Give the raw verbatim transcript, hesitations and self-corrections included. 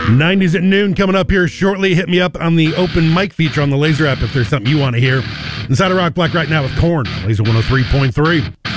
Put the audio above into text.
nineties at noon coming up here shortly. Hit me up on the open mic feature on the Laser app if there's something you want to hear. Inside of Rock Black right now with Korn, Laser one oh three point three.